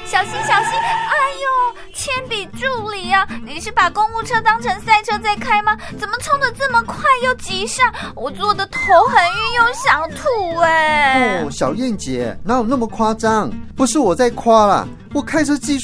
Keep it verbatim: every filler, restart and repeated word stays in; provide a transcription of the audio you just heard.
小心小心！哎呦，铅笔助理啊，你是把公务车当成赛车在开吗？怎么冲得这么快又急刹？我坐的头很晕又想吐哎！ 哦，小燕姐，哪有那么夸张？不是我在夸啦，我开车技术